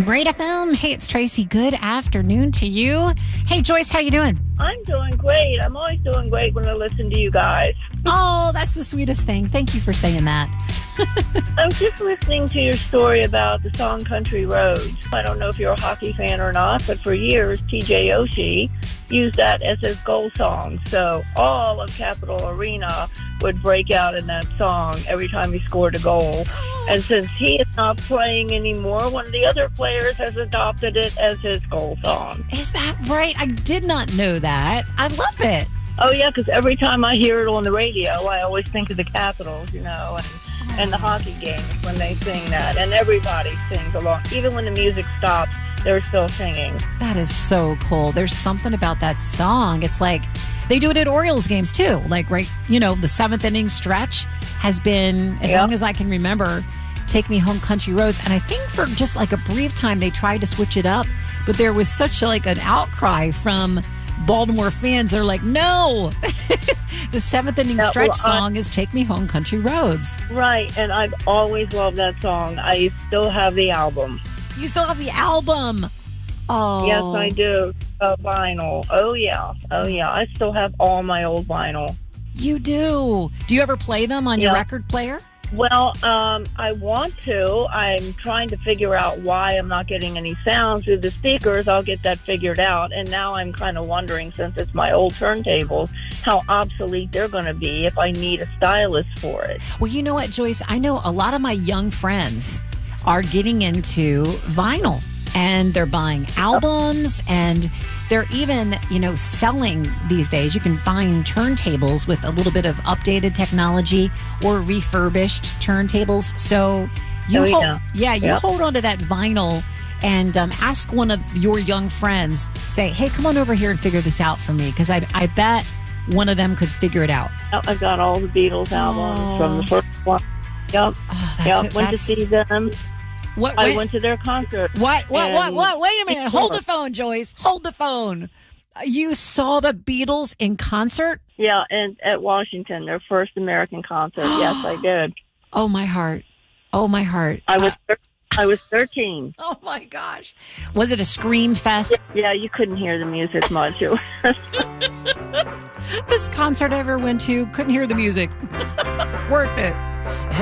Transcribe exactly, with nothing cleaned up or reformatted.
Great F M. Hey, it's Tracy. Good afternoon to you. Hey, Joyce, how you doing? I'm doing great. I'm always doing great when I listen to you guys. Oh, that's the sweetest thing. Thank you for saying that. I was just listening to your story about the song Country Roads. I don't know if you're a hockey fan or not, but for years, T J Oshie used that as his goal song. So all of Capitol Arena would break out in that song every time he scored a goal. And since he is not playing anymore, one of the other players has adopted it as his goal song. Is that right? I did not know that. I love it. Oh, yeah, because every time I hear it on the radio, I always think of the Capitals, you know, and, and the hockey games when they sing that. And everybody sings along. Even when the music stops, they're still singing. That is so cool. There's something about that song. It's like they do it at Orioles games, too. Like, right, you know, the seventh inning stretch has been, as Yep. long as I can remember, Take Me Home Country Roads. And I think for just like a brief time, they tried to switch it up. But there was such a, like an outcry from Baltimore fans. They're like, no, the seventh inning Yeah, stretch well, I- song is Take Me Home Country Roads. Right, and I've always loved that song. I still have the album. You still have the album. Oh, Yes, I do. Uh, vinyl. Oh, yeah. Oh, yeah. I still have all my old vinyl. You do. Do you ever play them on your Yeah. record player? Well, um, I want to. I'm trying to figure out why I'm not getting any sound through the speakers. I'll get that figured out. And now I'm kind of wondering, since it's my old turntables, how obsolete they're going to be if I need a stylus for it. Well, you know what, Joyce? I know a lot of my young friends are getting into vinyl, and they're buying albums, and they're even, you know, selling these days. You can find turntables with a little bit of updated technology or refurbished turntables. So you Oh, hold, yeah. yeah, you Yep. hold on to that vinyl and um, ask one of your young friends, say, hey, come on over here and figure this out for me, because I, I bet one of them could figure it out. I got all the Beatles albums Oh. from the first one. Yep. Oh, that's Yep. it. Went to That's- see them. What, I wait- went to their concert. What? What? What? And- What? Wait a minute. Hold the phone, Joyce. Hold the phone. You saw the Beatles in concert? Yeah, and at Washington, their first American concert. Yes, I did. Oh, my heart. Oh, my heart. I was Uh, I was thirteen. oh, my gosh. Was it a scream fest? Yeah, you couldn't hear the music much. It was- Best concert I ever went to. Couldn't hear the music. Worth it.